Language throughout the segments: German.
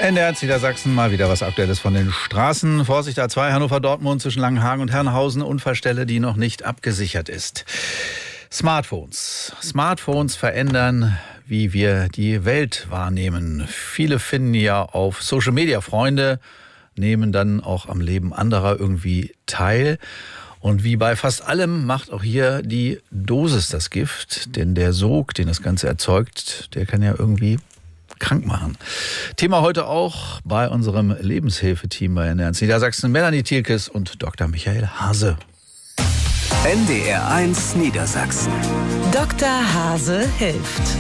NDR Niedersachsen, mal wieder was Aktuelles von den Straßen. Vorsicht A2 Hannover-Dortmund zwischen Langenhagen und Herrenhausen. Unfallstelle, die noch nicht abgesichert ist. Smartphones. Smartphones verändern, wie wir die Welt wahrnehmen. Viele finden ja auf Social Media Freunde, nehmen dann auch am Leben anderer irgendwie teil. Und wie bei fast allem macht auch hier die Dosis das Gift. Denn der Sog, den das Ganze erzeugt, der kann ja irgendwie krank machen. Thema heute auch bei unserem Lebenshilfeteam bei NDR Niedersachsen. Melanie Thielkes und Dr. Michael Hase. NDR 1 Niedersachsen. Dr. Hase hilft.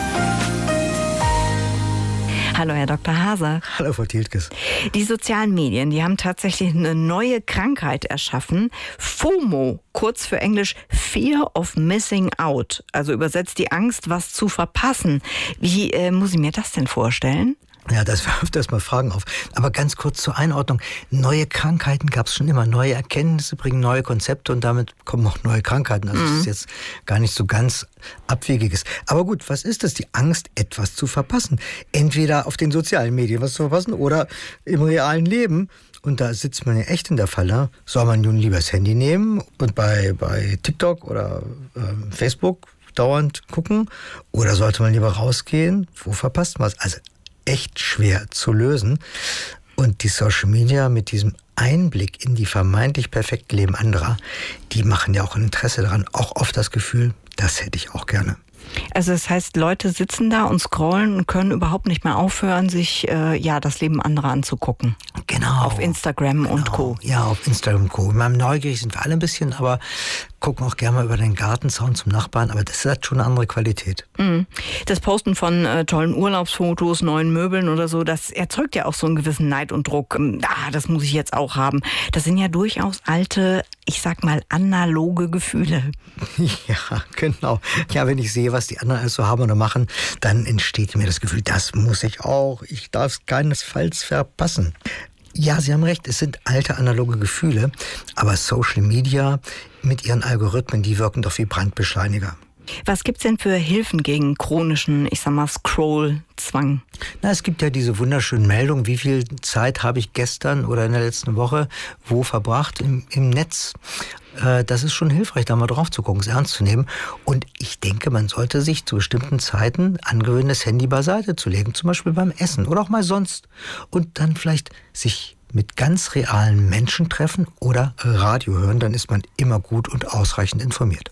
Hallo, Herr Dr. Hase. Hallo, Frau Thielkes. Die sozialen Medien, die haben tatsächlich eine neue Krankheit erschaffen. FOMO, kurz für Englisch Fear of Missing Out. Also übersetzt die Angst, was zu verpassen. Wie muss ich mir das denn vorstellen? Ja, das wirft erstmal Fragen auf. Aber ganz kurz zur Einordnung. Neue Krankheiten gab es schon immer. Neue Erkenntnisse bringen neue Konzepte und damit kommen auch neue Krankheiten. Also das ist jetzt gar nicht so ganz Abwegiges. Aber gut, was ist das? Die Angst, etwas zu verpassen. Entweder auf den sozialen Medien was zu verpassen oder im realen Leben. Und da sitzt man ja echt in der Falle. Soll man nun lieber das Handy nehmen und bei TikTok oder Facebook dauernd gucken? Oder sollte man lieber rausgehen? Wo verpasst man es? Also echt schwer zu lösen. Und die Social Media mit diesem Einblick in die vermeintlich perfekte Leben anderer, die machen ja auch ein Interesse daran, auch oft das Gefühl, das hätte ich auch gerne. Also das heißt, Leute sitzen da und scrollen und können überhaupt nicht mehr aufhören, sich das Leben anderer anzugucken. Genau. Auf Instagram und Co. Ja, auf Instagram und Co. Neugierig sind wir alle ein bisschen, aber gucken auch gerne mal über den Gartenzaun zum Nachbarn. Aber das hat schon eine andere Qualität. Das Posten von tollen Urlaubsfotos, neuen Möbeln oder so, das erzeugt ja auch so einen gewissen Neid und Druck. Das muss ich jetzt auch haben. Das sind ja durchaus alte, ich sag mal, analoge Gefühle. Ja, genau. Ja, wenn ich sehe, was die anderen alles so haben oder machen, dann entsteht mir das Gefühl, das muss ich auch. Ich darf es keinesfalls verpassen. Ja, Sie haben recht, es sind alte analoge Gefühle, aber Social Media mit ihren Algorithmen, die wirken doch wie Brandbeschleuniger. Was gibt's denn für Hilfen gegen chronischen, ich sag mal, Scroll-Zwang? Es gibt ja diese wunderschönen Meldungen, wie viel Zeit habe ich gestern oder in der letzten Woche wo verbracht im Netz. Das ist schon hilfreich, da mal drauf zu gucken, es ernst zu nehmen. Und ich denke, man sollte sich zu bestimmten Zeiten angewöhnen, das Handy beiseite zu legen, zum Beispiel beim Essen oder auch mal sonst. Und dann vielleicht sich mit ganz realen Menschen treffen oder Radio hören, dann ist man immer gut und ausreichend informiert.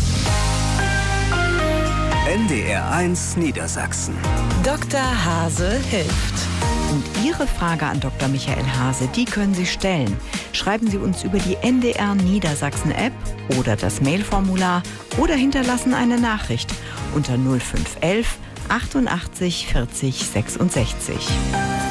NDR 1 Niedersachsen. Dr. Hase hilft. Und Ihre Frage an Dr. Michael Hase, die können Sie stellen. Schreiben Sie uns über die NDR Niedersachsen App oder das Mailformular oder hinterlassen eine Nachricht unter 0511 88 40 66.